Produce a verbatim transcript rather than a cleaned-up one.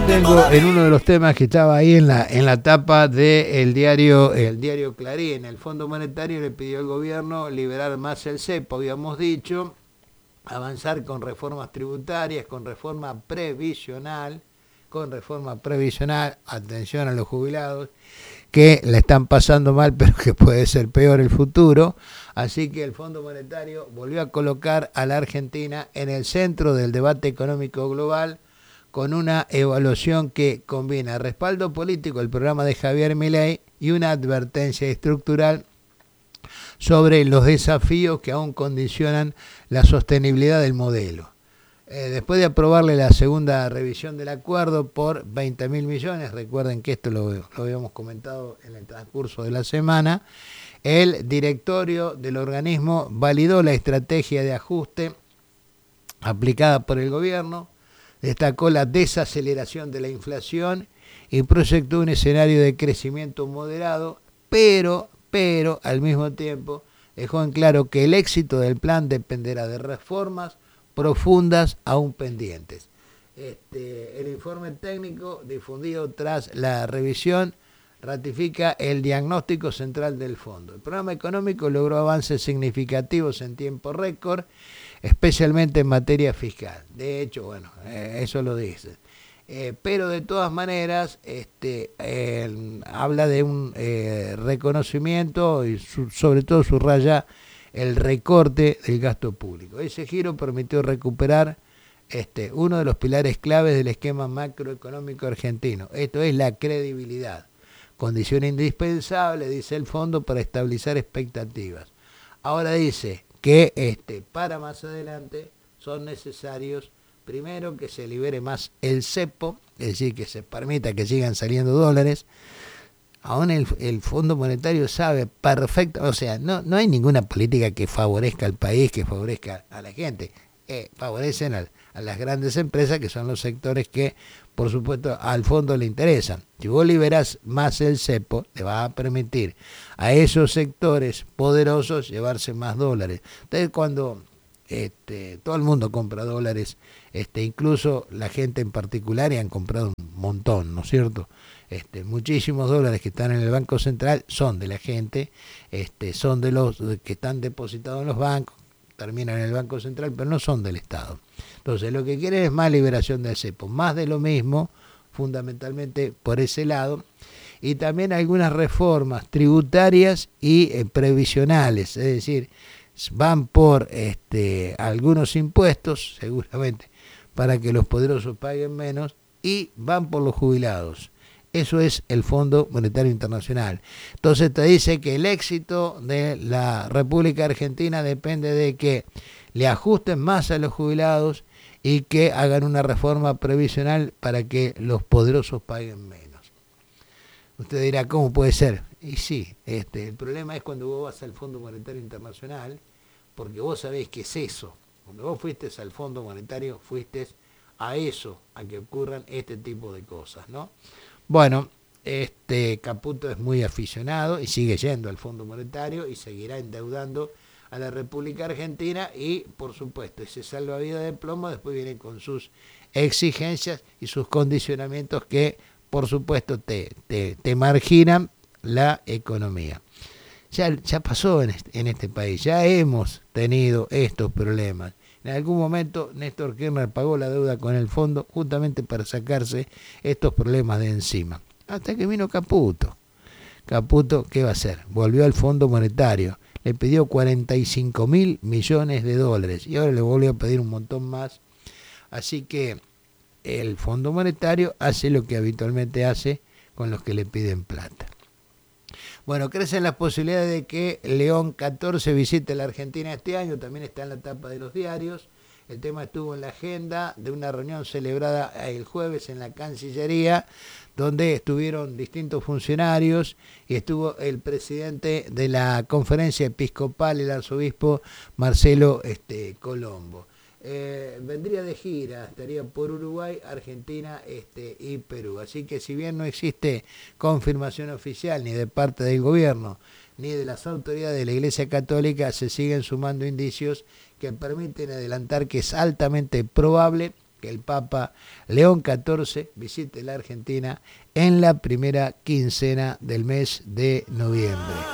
tengo en uno de los temas que estaba ahí en la en la tapa del diario el diario Clarín. El Fondo Monetario le pidió al gobierno liberar más el cepo, habíamos dicho, avanzar con reformas tributarias, con reforma previsional, con reforma previsional, atención a los jubilados, que la están pasando mal, pero que puede ser peor el futuro. Así que el Fondo Monetario volvió a colocar a la Argentina en el centro del debate económico global, con una evaluación que combina respaldo político, el programa de Javier Milei, y una advertencia estructural sobre los desafíos que aún condicionan la sostenibilidad del modelo. Eh, después de aprobarle la segunda revisión del acuerdo por veinte mil millones, recuerden que esto lo, lo habíamos comentado en el transcurso de la semana, el directorio del organismo validó la estrategia de ajuste aplicada por el gobierno, destacó la desaceleración de la inflación y proyectó un escenario de crecimiento moderado, pero, pero al mismo tiempo dejó en claro que el éxito del plan dependerá de reformas profundas aún pendientes. Este, el informe técnico difundido tras la revisión ratifica el diagnóstico central del fondo. El programa económico logró avances significativos en tiempo récord, especialmente en materia fiscal. De hecho, bueno, eh, eso lo dice. Eh, pero de todas maneras, este, eh, habla de un eh, reconocimiento y su, sobre todo subraya el recorte del gasto público. Ese giro permitió recuperar este, uno de los pilares claves del esquema macroeconómico argentino. Esto es la credibilidad. Condición indispensable, dice el fondo, para estabilizar expectativas. Ahora dice que este, para más adelante son necesarios, primero, que se libere más el cepo, es decir, que se permita que sigan saliendo dólares. Aún el, el Fondo Monetario sabe perfecto, o sea, no, no hay ninguna política que favorezca al país, que favorezca a la gente. Eh, favorecen a, a las grandes empresas, que son los sectores que, por supuesto, al fondo le interesan. Si vos liberás más el cepo, le va a permitir a esos sectores poderosos llevarse más dólares. Entonces, cuando este, todo el mundo compra dólares, este, incluso la gente en particular, y han comprado un montón, ¿no es cierto? Este, muchísimos dólares que están en el Banco Central son de la gente, este, son de los que están depositados en los bancos, terminan en el Banco Central, pero no son del Estado. Entonces, lo que quieren es más liberación del cepo, más de lo mismo, fundamentalmente por ese lado, y también algunas reformas tributarias y eh, previsionales, es decir, van por este, algunos impuestos, seguramente, para que los poderosos paguen menos, y van por los jubilados. Eso es el Fondo Monetario Internacional. Entonces te dice que el éxito de la República Argentina depende de que le ajusten más a los jubilados y que hagan una reforma previsional para que los poderosos paguen menos. Usted dirá, ¿cómo puede ser? Y sí, este, el problema es cuando vos vas al Fondo Monetario Internacional, porque vos sabés qué es eso. Cuando vos fuiste al Fondo Monetario, fuiste a eso, a que ocurran este tipo de cosas, ¿no? Bueno, este Caputo es muy aficionado y sigue yendo al Fondo Monetario y seguirá endeudando a la República Argentina y, por supuesto, ese salvavidas de plomo después viene con sus exigencias y sus condicionamientos que, por supuesto, te, te, te marginan la economía. Ya, ya pasó en este, en este país, ya hemos tenido estos problemas. En algún momento Néstor Kirchner pagó la deuda con el fondo justamente para sacarse estos problemas de encima. Hasta que vino Caputo. Caputo, ¿qué va a hacer? Volvió al Fondo Monetario, le pidió cuarenta y cinco mil millones de dólares y ahora le volvió a pedir un montón más. Así que el Fondo Monetario hace lo que habitualmente hace con los que le piden plata. Bueno, crecen las posibilidades de que León catorce visite la Argentina este año, también está en la tapa de los diarios. El tema estuvo en la agenda de una reunión celebrada el jueves en la Cancillería, donde estuvieron distintos funcionarios y estuvo el presidente de la Conferencia Episcopal, el arzobispo Marcelo este, Colombo. Eh, vendría de gira, estaría por Uruguay, Argentina este, y Perú. Así que si bien no existe confirmación oficial ni de parte del gobierno ni de las autoridades de la Iglesia Católica, se siguen sumando indicios que permiten adelantar que es altamente probable que el Papa León catorce visite la Argentina en la primera quincena del mes de noviembre.